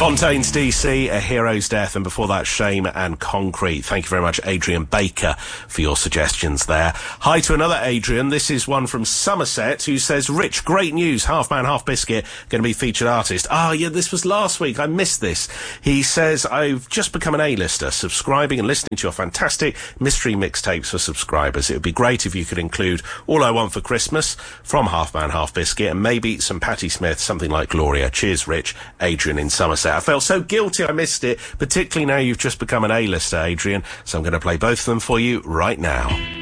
Fontaine's DC, A Hero's Death, and before that, Shame and Concrete. Thank you very much, Adrian Baker, for your suggestions there. Hi to another Adrian. This is one from Somerset who says, Rich, great news. Half Man, Half Biscuit going to be featured artist. Yeah, this was last week. I missed this. He says, I've just become an A-lister, subscribing and listening to your fantastic mystery mixtapes for subscribers. It would be great if you could include All I Want for Christmas from Half Man, Half Biscuit, and maybe some Patti Smith, something like Gloria. Cheers, Rich. Adrian in Somerset. I felt so guilty I missed it, particularly now you've just become an A-lister, Adrian, so I'm going to play both of them for you right now.